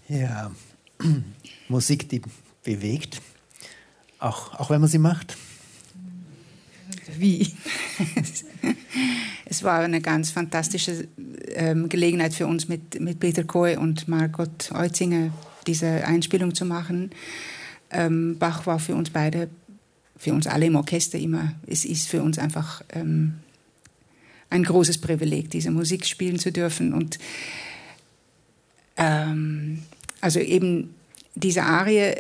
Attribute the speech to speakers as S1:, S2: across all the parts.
S1: Ja, Musik, die bewegt, auch wenn man sie macht.
S2: Wie? Es war eine ganz fantastische Gelegenheit für uns, mit Peter Koy und Margot Eutzinger diese Einspielung zu machen. Bach war für uns beide, für uns alle im Orchester immer, es ist für uns einfach ein großes Privileg, diese Musik spielen zu dürfen. Und also eben diese Arie,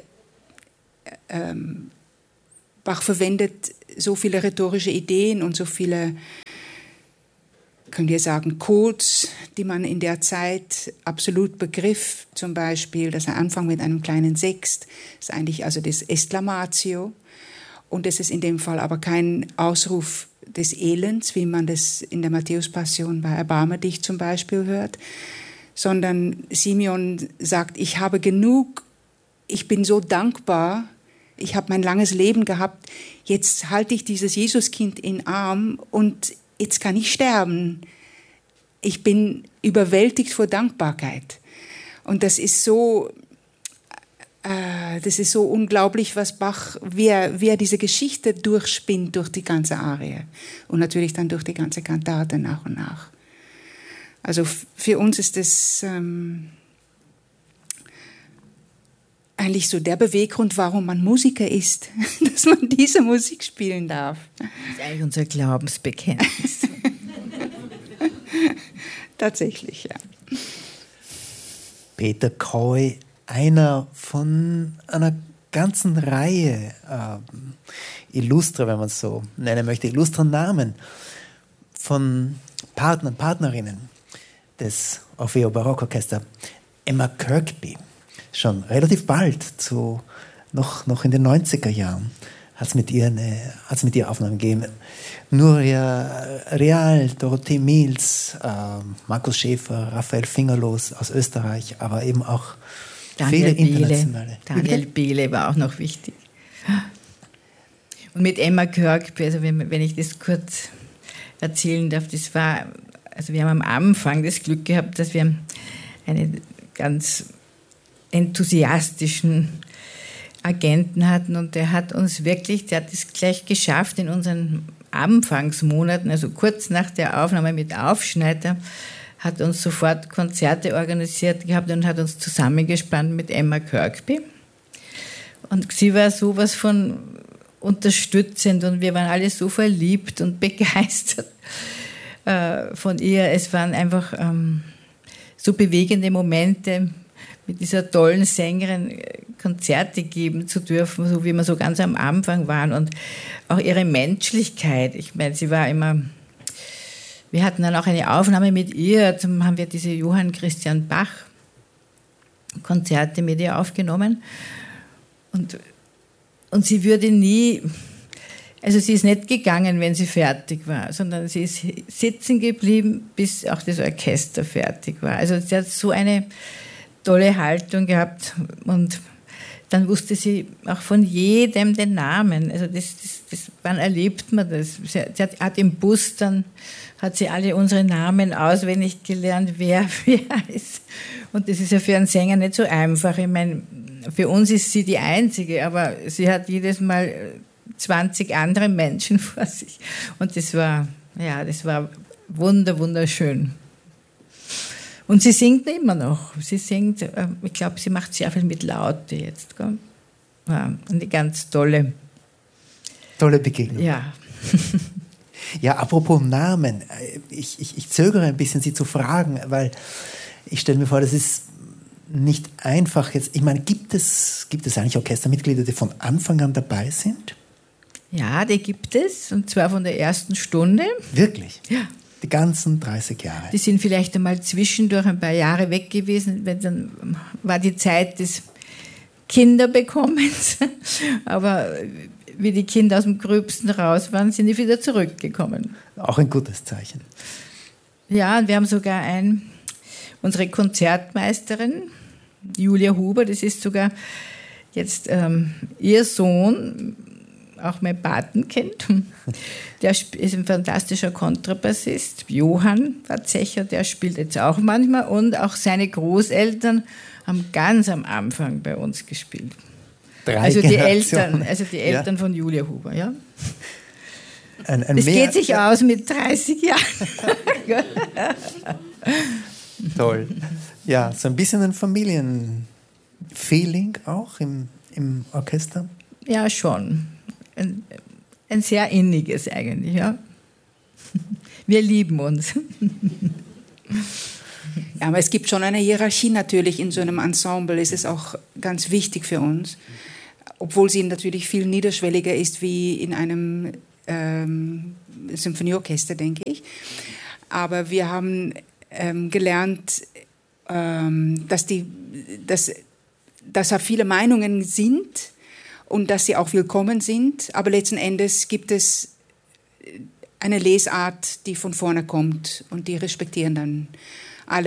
S2: Bach verwendet so viele rhetorische Ideen und so viele, könnt ihr sagen, Codes, die man in der Zeit absolut begriff. Zum Beispiel, dass er anfängt mit einem kleinen Sext, ist eigentlich also das Exclamatio. Und es ist in dem Fall aber kein Ausruf des Elends, wie man das in der Matthäus-Passion bei Erbarme dich zum Beispiel hört, sondern Simeon sagt, ich habe genug, ich bin so dankbar, ich habe mein langes Leben gehabt, jetzt halte ich dieses Jesuskind in den Arm und jetzt kann ich sterben. Ich bin überwältigt vor Dankbarkeit. Und das ist so unglaublich, was Bach, wie er diese Geschichte durchspinnt durch die ganze Arie und natürlich dann durch die ganze Kantate nach und nach. Also für uns ist das eigentlich so der Beweggrund, warum man Musiker ist, dass man diese Musik spielen darf.
S3: Das ist eigentlich unser Glaubensbekenntnis.
S2: Tatsächlich, ja.
S1: Peter Koy, einer von einer ganzen Reihe illustrer, wenn man es so nennen möchte, illustrer Namen von Partnern, Partnerinnen des Orfeo Barockorchester. Emma Kirkby, schon relativ bald, noch in den 90er Jahren, hat es mit ihr Aufnahmen gegeben. Nuria Real, Dorothee Mills, Markus Schäfer, Raphael Fingerlos aus Österreich, aber eben auch viele internationale.
S3: Daniel Behle war auch noch wichtig. Und mit Emma Kirkby, also wenn ich das kurz erzählen darf, also wir haben am Anfang das Glück gehabt, dass wir einen ganz enthusiastischen Agenten hatten und der hat es gleich geschafft in unseren Anfangsmonaten, also kurz nach der Aufnahme mit Aufschneider, hat uns sofort Konzerte organisiert gehabt und hat uns zusammengespannt mit Emma Kirkby. Und sie war sowas von unterstützend und wir waren alle so verliebt und begeistert von ihr. Es waren einfach so bewegende Momente, mit dieser tollen Sängerin Konzerte geben zu dürfen, so wie wir so ganz am Anfang waren. Und auch ihre Menschlichkeit. Ich meine, sie war immer... Wir hatten dann auch eine Aufnahme mit ihr, dann haben wir diese Johann Christian Bach Konzerte mit ihr aufgenommen. Und sie würde nie... Also sie ist nicht gegangen, wenn sie fertig war, sondern sie ist sitzen geblieben, bis auch das Orchester fertig war. Also sie hat so eine tolle Haltung gehabt und dann wusste sie auch von jedem den Namen. Also wann erlebt man das? Sie hat im Bus dann, hat sie alle unsere Namen auswendig gelernt, wer ist. Und das ist ja für einen Sänger nicht so einfach. Ich meine, für uns ist sie die Einzige, aber sie hat jedes Mal 20 andere Menschen vor sich. Und das war wunderschön. Und sie singt immer noch. Sie singt, ich glaube, sie macht sehr viel mit Laute jetzt. Gell? Ja, eine ganz tolle
S1: Begegnung.
S3: Ja.
S1: Ja, apropos Namen. Ich zögere ein bisschen, Sie zu fragen, weil ich stelle mir vor, das ist nicht einfach jetzt. Ich meine, gibt es eigentlich Orchestermitglieder, die von Anfang an dabei sind?
S3: Ja, die gibt es, und zwar von der ersten Stunde.
S1: Wirklich?
S3: Ja.
S1: Die ganzen 30 Jahre?
S3: Die sind vielleicht einmal zwischendurch ein paar Jahre weg gewesen, dann war die Zeit des Kinderbekommens. Aber wie die Kinder aus dem Gröbsten raus waren, sind die wieder zurückgekommen.
S1: Auch ein gutes Zeichen.
S3: Ja, und wir haben sogar unsere Konzertmeisterin, Julia Huber, das ist sogar jetzt ihr Sohn. auch mein Patenkind. Der ist ein fantastischer Kontrabassist. Johann Watzecher, der spielt jetzt auch manchmal. Und auch seine Großeltern haben ganz am Anfang bei uns gespielt. Also die Eltern von Julia Huber, ja. Es geht sich aus mit 30 Jahren.
S1: Toll. Ja, so ein bisschen ein Familienfeeling auch im Orchester?
S3: Ja, schon. Ein sehr inniges eigentlich, ja. Wir lieben uns.
S2: Ja, aber es gibt schon eine Hierarchie natürlich in so einem Ensemble. Es ist auch ganz wichtig für uns, obwohl sie natürlich viel niederschwelliger ist wie in einem Symphonieorchester, denke ich. Aber wir haben gelernt, dass da viele Meinungen sind und dass sie auch willkommen sind. Aber letzten Endes gibt es eine Lesart, die von vorne kommt und die respektieren dann